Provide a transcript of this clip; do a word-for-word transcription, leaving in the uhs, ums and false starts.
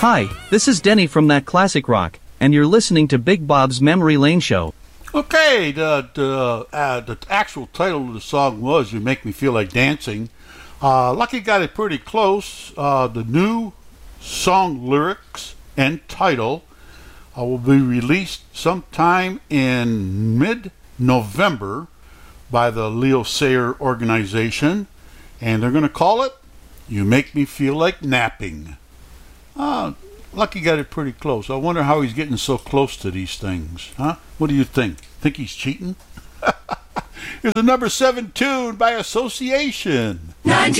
Hi, this is Denny from That Classic Rock, and you're listening to Big Bob's Memory Lane Show. Okay, the the, uh, the actual title of the song was "You Make Me Feel Like Dancing." Uh, Lucky got it pretty close. Uh, the new song lyrics and title uh, will be released sometime in mid-November by the Leo Sayer organization, and they're going to call it "You Make Me Feel Like Napping." Uh, Lucky got it pretty close. I wonder how he's getting so close to these things, huh? What do you think? Think he's cheating? Here's the number seven tune by association. nineteen